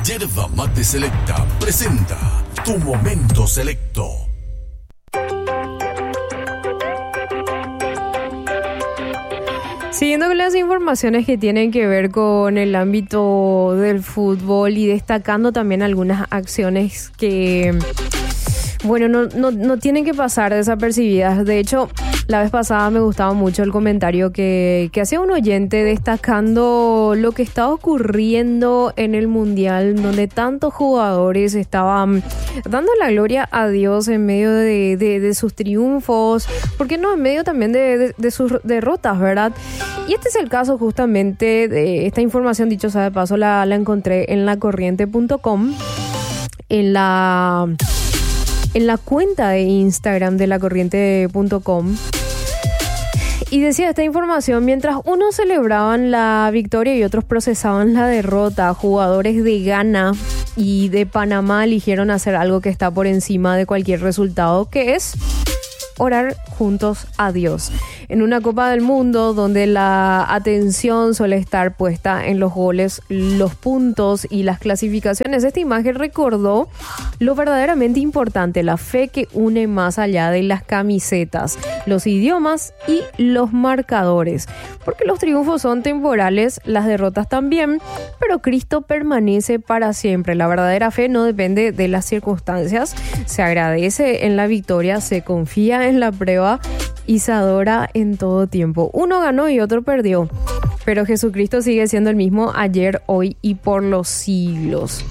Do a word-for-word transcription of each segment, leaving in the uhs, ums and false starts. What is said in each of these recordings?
Yerba Mate Selecta presenta Tu Momento Selecto. Siguiendo con las informaciones que tienen que ver con el ámbito del fútbol y destacando también algunas acciones que, bueno, no, no, no tienen que pasar desapercibidas. De hecho, la vez pasada me gustaba mucho el comentario que, que hacía un oyente destacando lo que estaba ocurriendo en el Mundial, donde tantos jugadores estaban dando la gloria a Dios en medio de, de, de sus triunfos, ¿por qué no en medio también de, de, de sus derrotas, verdad? Y este es el caso justamente de esta información, dicho sea de paso, la, la encontré en la corriente punto com, en la... en la cuenta de Instagram de la corriente punto com, y decía esta información: mientras unos celebraban la victoria y otros procesaban la derrota, jugadores de Ghana y de Panamá eligieron hacer algo que está por encima de cualquier resultado, que es orar juntos a Dios. En una Copa del Mundo donde la atención suele estar puesta en los goles, los puntos y las clasificaciones, esta imagen recordó lo verdaderamente importante, la fe que une más allá de las camisetas, los idiomas y los marcadores. Porque los triunfos son temporales, las derrotas también, pero Cristo permanece para siempre. La verdadera fe no depende de las circunstancias, se agradece en la victoria, se confía en la prueba y se adora en todo tiempo. Uno ganó y otro perdió, pero Jesucristo sigue siendo el mismo ayer, hoy y por los siglos.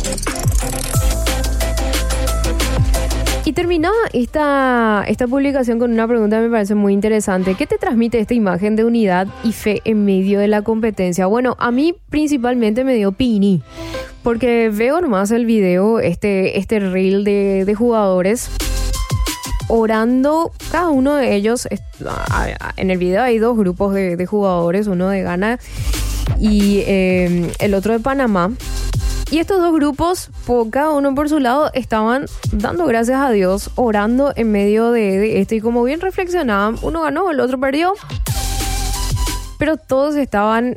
Y terminaba esta, esta publicación con una pregunta que me parece muy interesante. ¿Qué te transmite esta imagen de unidad y fe en medio de la competencia? Bueno, a mí principalmente me dio pini, porque veo nomás el video, este, este reel de, de jugadores orando, cada uno de ellos. En el video hay dos grupos de, de jugadores, uno de Ghana y eh, el otro de Panamá. Y estos dos grupos, por cada uno por su lado, estaban dando gracias a Dios, orando en medio de, de esto. Y como bien reflexionaban, uno ganó, el otro perdió, pero todos estaban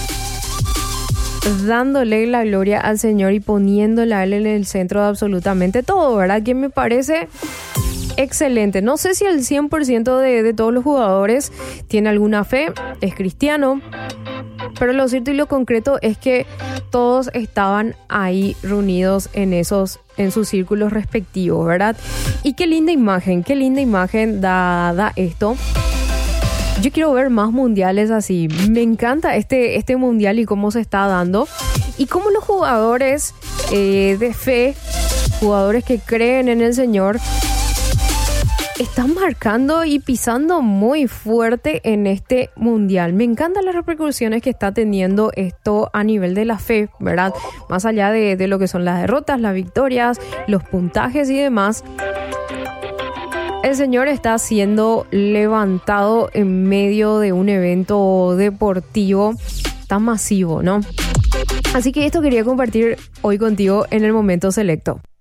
dándole la gloria al Señor y poniéndole a Él en el centro de absolutamente todo, ¿verdad? Que me parece excelente. No sé si el cien por ciento de, de todos los jugadores tiene alguna fe, es cristiano, pero lo cierto y lo concreto es que todos estaban ahí reunidos en esos, en sus círculos respectivos, ¿verdad? Y qué linda imagen, qué linda imagen da, da esto. Yo quiero ver más mundiales así. Me encanta este, este mundial y cómo se está dando. Y cómo los jugadores eh, de fe, jugadores que creen en el Señor, están marcando y pisando muy fuerte en este mundial. Me encantan las repercusiones que está teniendo esto a nivel de la fe, ¿verdad? Más allá de, de lo que son las derrotas, las victorias, los puntajes y demás. El Señor está siendo levantado en medio de un evento deportivo tan masivo, ¿no? Así que esto quería compartir hoy contigo en el Momento Selecto.